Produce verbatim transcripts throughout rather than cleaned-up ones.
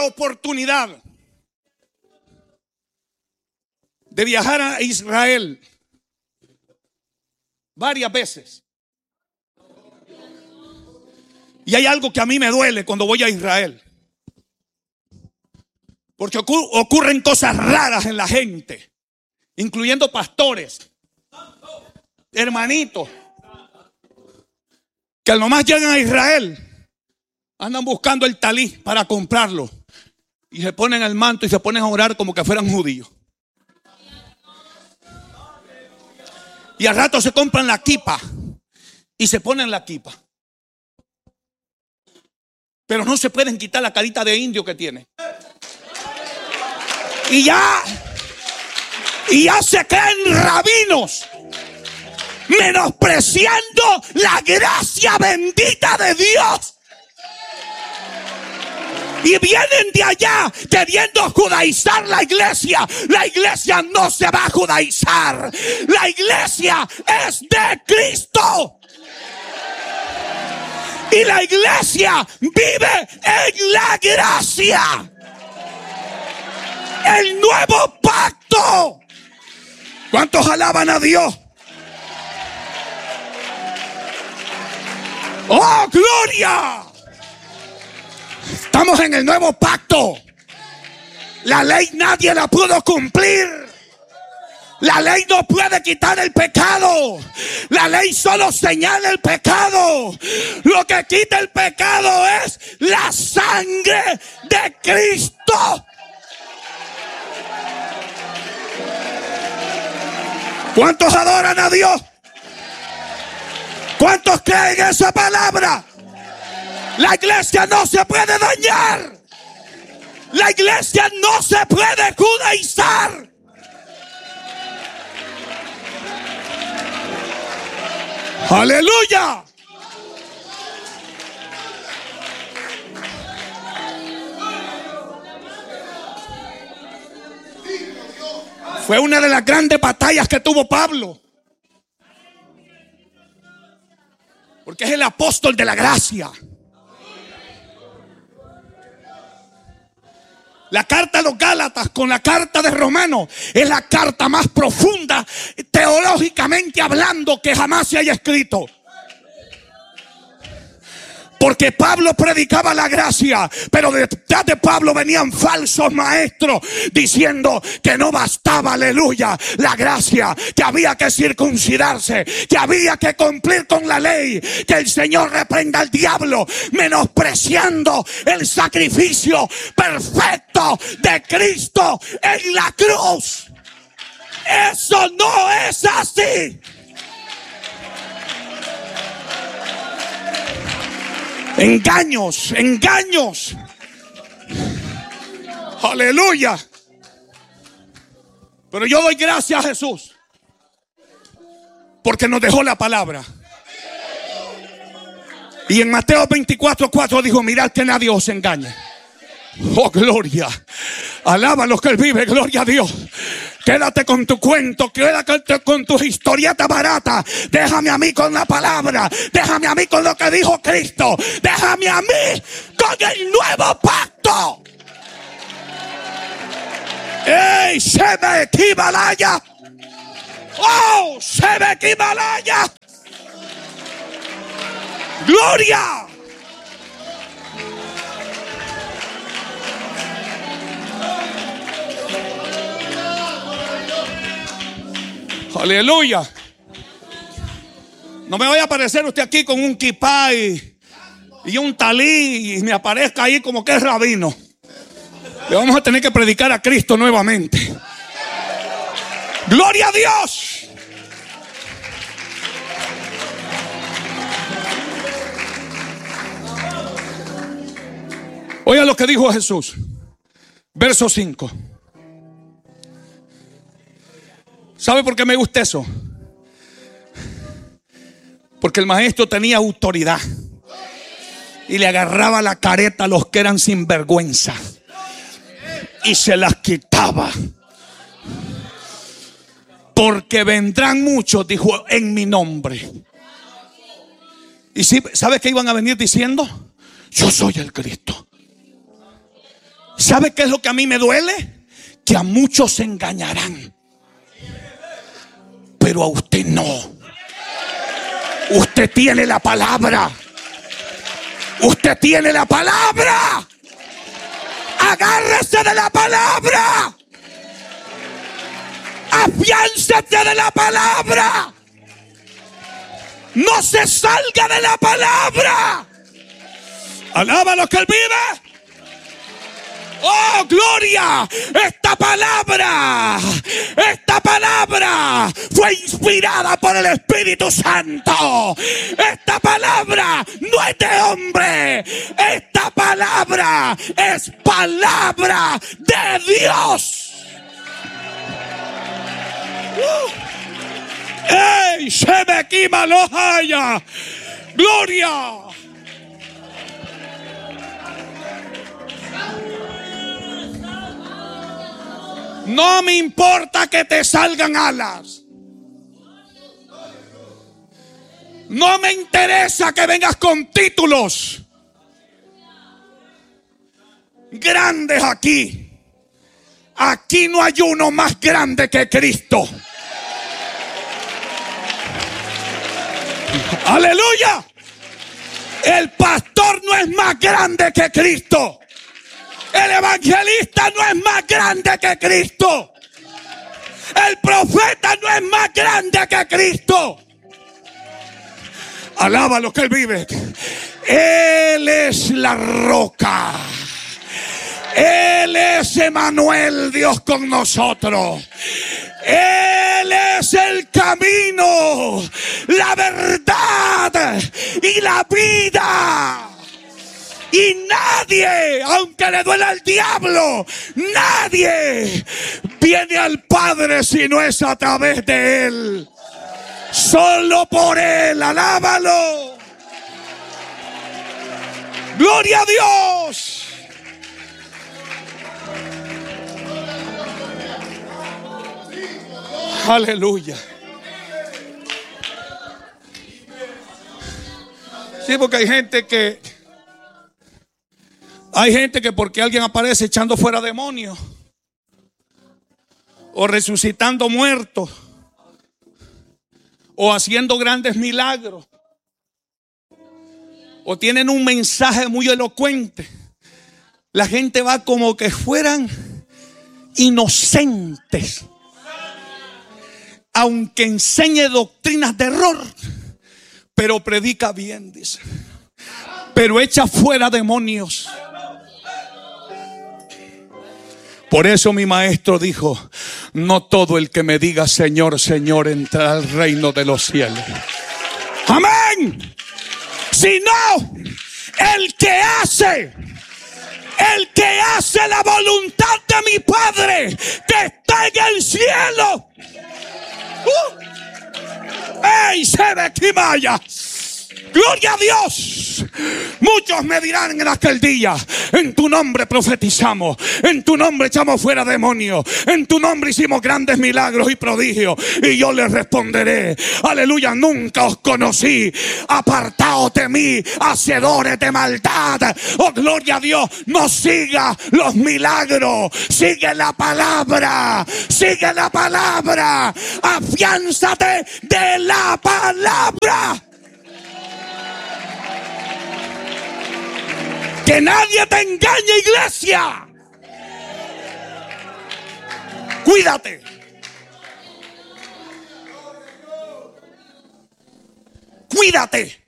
oportunidad de viajar a Israel varias veces. Y hay algo que a mí me duele cuando voy a Israel, porque ocur- ocurren cosas raras en la gente, incluyendo pastores, hermanitos, que nomás llegan a Israel, andan buscando el talí para comprarlo y se ponen el manto y se ponen a orar como que fueran judíos. Y al rato se compran la kipa y se ponen la kipa, pero no se pueden quitar la carita de indio que tiene. Y ya, y ya se creen rabinos, menospreciando la gracia bendita de Dios. Y vienen de allá queriendo judaizar la iglesia. La iglesia no se va a judaizar. La iglesia es de Cristo. Y la iglesia vive en la gracia. El nuevo pacto. ¿Cuántos alaban a Dios? ¡Oh, gloria! Estamos en el nuevo pacto. La ley nadie la pudo cumplir. La ley no puede quitar el pecado. La ley solo señala el pecado. Lo que quita el pecado es la sangre de Cristo. ¿Cuántos adoran a Dios? ¿Cuántos creen esa palabra? La iglesia no se puede dañar. La iglesia no se puede judaizar. Aleluya. Fue una de las grandes batallas que tuvo Pablo, porque es el apóstol de la gracia. La carta a los Gálatas con la carta de Romanos es la carta más profunda teológicamente hablando que jamás se haya escrito. Porque Pablo predicaba la gracia, pero detrás de Pablo venían falsos maestros diciendo que no bastaba, aleluya, la gracia, que había que circuncidarse, que había que cumplir con la ley, que el Señor reprenda al diablo, menospreciando el sacrificio perfecto de Cristo en la cruz. Eso no es así. Engaños, engaños. Aleluya. Pero yo doy gracias a Jesús porque nos dejó la palabra. Y en Mateo veinticuatro cuatro dijo: mirad que nadie os engañe. Oh, gloria. Alaba a los que Él vive, gloria a Dios. Quédate con tu cuento, quédate con tu historieta barata. Déjame a mí con la palabra. Déjame a mí con lo que dijo Cristo. Déjame a mí con el nuevo pacto. ¡Ey! ¡Se me equivalaya! ¡Oh! ¡Se me equivalaya! ¡Gloria! Aleluya. No me vaya a aparecer usted aquí con un kipá y, y un talí y me aparezca ahí como que es rabino. Le vamos a tener que predicar a Cristo nuevamente. Gloria a Dios. Oiga lo que dijo Jesús. Verso cinco. ¿Sabe por qué me gusta eso? Porque el maestro tenía autoridad y le agarraba la careta a los que eran sinvergüenza y se las quitaba. Porque vendrán muchos, dijo, en mi nombre. ¿Y si, sabe qué iban a venir diciendo? Yo soy el Cristo. ¿Sabe qué es lo que a mí me duele? Que a muchos se engañarán, pero a usted no. Usted tiene la palabra. Usted tiene la palabra. Agárrese de la palabra. Afiánzate de la palabra. No se salga de la palabra. Alaba lo que él vive. ¡Oh, gloria! Esta palabra, esta palabra fue inspirada por el Espíritu Santo. Esta palabra no es de hombre. Esta palabra es palabra de Dios. Uh. ¡Ey! Se me quema los haya. ¡Gloria! No me importa que te salgan alas. No me interesa que vengas con títulos grandes aquí. Aquí no hay uno más grande que Cristo. Aleluya. El pastor no es más grande que Cristo. El evangelista no es más grande que Cristo. El profeta no es más grande que Cristo. Alaba lo que él vive. Él es la roca. Él es Emmanuel, Dios con nosotros. Él es el camino, la verdad y la vida. Y nadie, aunque le duela al diablo, nadie viene al Padre si no es a través de Él. Solo por Él, alábalo. Gloria a Dios. Aleluya. Sí, porque hay gente que Hay gente que porque alguien aparece echando fuera demonios o resucitando muertos o haciendo grandes milagros o tienen un mensaje muy elocuente, la gente va como que fueran inocentes, aunque enseñe doctrinas de error, pero predica bien, dice, pero echa fuera demonios. Por eso mi maestro dijo: no todo el que me diga Señor, Señor entrará al reino de los cielos. Amén. Sino el que hace, el que hace la voluntad de mi Padre que está en el cielo. Uh. ¡Ey, se ve que vaya! ¡Gloria a Dios! Muchos me dirán en aquel día: en tu nombre profetizamos, en tu nombre echamos fuera demonios, en tu nombre hicimos grandes milagros y prodigios. Y yo les responderé: aleluya, nunca os conocí, apartaos de mí, hacedores de maldad. Oh, gloria a Dios. No siga los milagros, sigue la palabra, sigue la palabra, afiánzate de la palabra. Que nadie te engañe, iglesia. Cuídate. Cuídate.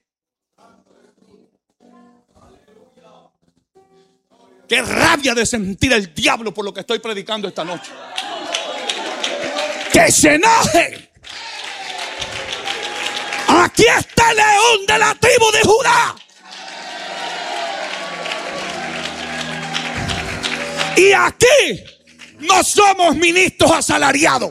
Qué rabia de sentir el diablo por lo que estoy predicando esta noche. Que se enoje. Aquí está el león de la tribu de Judá. Y aquí no somos ministros asalariados.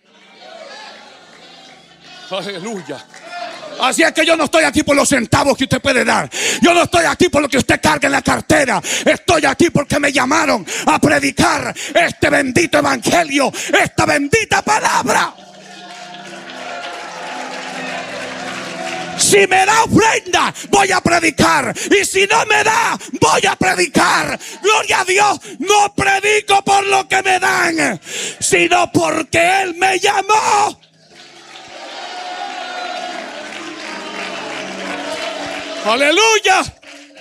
Aleluya. Así es que yo no estoy aquí por los centavos que usted puede dar. Yo no estoy aquí por lo que usted carga en la cartera. Estoy aquí porque me llamaron a predicar este bendito evangelio, esta bendita palabra. Si me da ofrenda, voy a predicar. Y si no me da, voy a predicar. Gloria a Dios. No predico por lo que me dan, sino porque Él me llamó. Aleluya.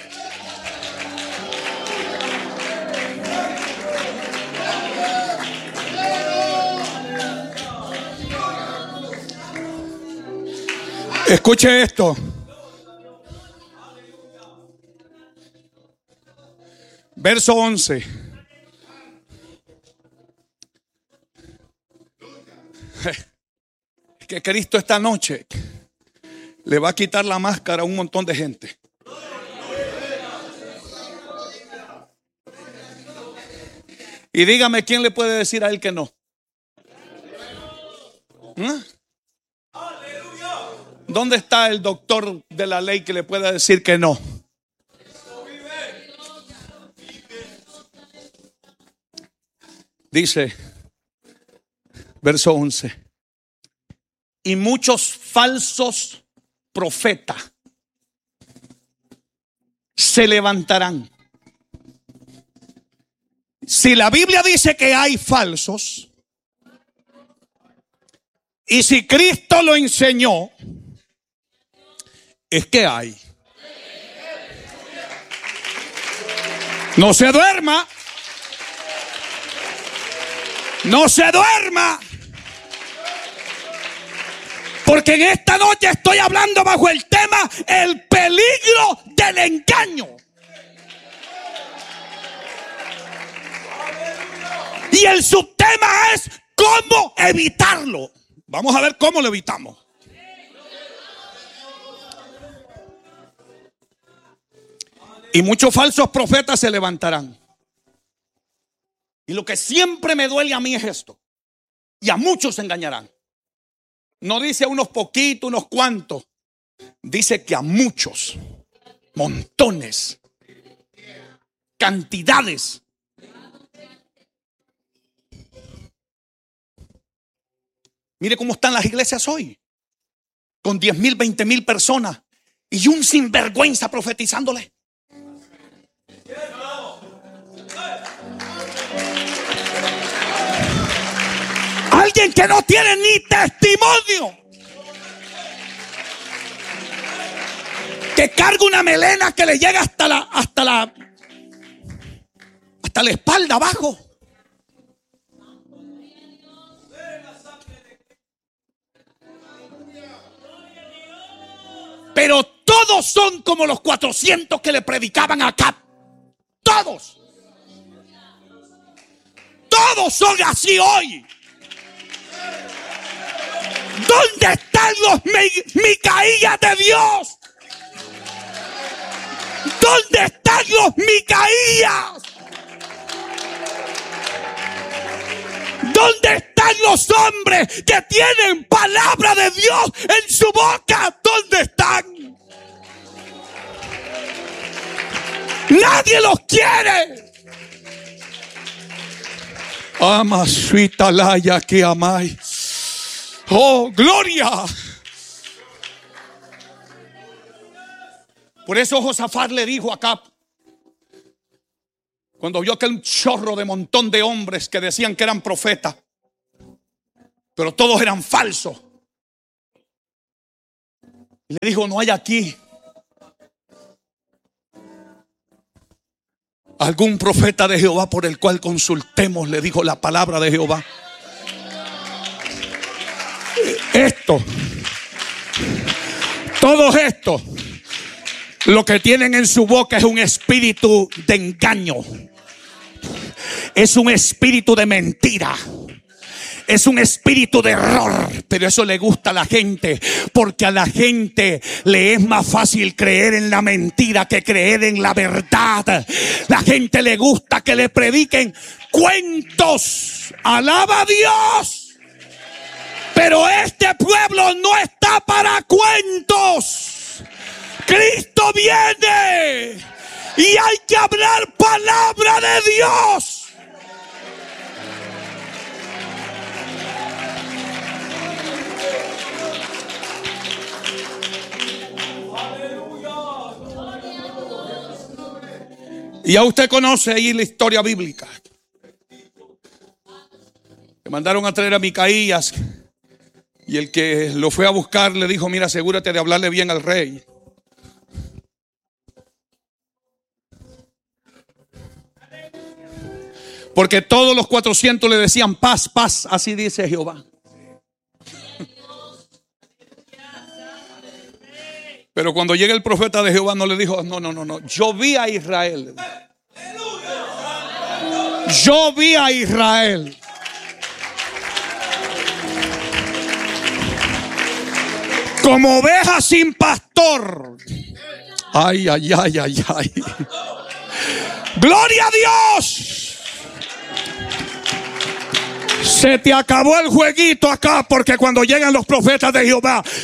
Escuche esto. Verso once. Que Cristo esta noche le va a quitar la máscara a un montón de gente. Y dígame, ¿quién le puede decir a él que no? ¿Eh? ¿Dónde está el doctor de la ley que le pueda decir que no? Dice, verso once. Y muchos falsos profetas se levantarán. Si la Biblia dice que hay falsos, y si Cristo lo enseñó, es que hay. No se duerma. No se duerma. Porque en esta noche estoy hablando bajo el tema el peligro del engaño. Y el subtema es cómo evitarlo. Vamos a ver cómo lo evitamos. Y muchos falsos profetas se levantarán. Y lo que siempre me duele a mí es esto. Y a muchos se engañarán. No dice a unos poquitos, unos cuantos. Dice que a muchos, montones, cantidades. Mire cómo están las iglesias hoy. Con diez mil, veinte mil personas. Y un sinvergüenza profetizándole. Alguien que no tiene ni testimonio. Que carga una melena que le llega hasta la, hasta la, hasta la espalda abajo. Pero todos son como los cuatrocientos que le predicaban acá. Todos. Todos son así hoy. ¿Dónde están los Micaías de Dios? ¿Dónde están los Micaías? ¿Dónde están los hombres que tienen palabra de Dios en su boca? ¿Dónde están? Nadie los quiere. Ama suita laya que amáis. Oh, gloria. Por eso Josafat le dijo a Acab, cuando vio aquel chorro de montón de hombres que decían que eran profetas, pero todos eran falsos, y le dijo: no hay aquí algún profeta de Jehová por el cual consultemos. Le dijo la palabra de Jehová. Esto, todos estos, lo que tienen en su boca es un espíritu de engaño. Es un espíritu de mentira. Es un espíritu de error. Pero eso le gusta a la gente, porque a la gente le es más fácil creer en la mentira que creer en la verdad. La gente le gusta que le prediquen cuentos. Alaba a Dios. Pero este pueblo no está para cuentos. Cristo viene y hay que hablar palabra de Dios. Y ya usted conoce ahí la historia bíblica. Le mandaron a traer a Micaías. Y el que lo fue a buscar le dijo: mira, asegúrate de hablarle bien al rey. Porque todos los cuatrocientos le decían: paz, paz, así dice Jehová. Pero cuando llega el profeta de Jehová no le dijo: no, no, no, no, yo vi a Israel. Yo vi a Israel. Como oveja sin pastor. Ay, ay, ay, ay, ay. Gloria a Dios. Se te acabó el jueguito acá, porque cuando llegan los profetas de Jehová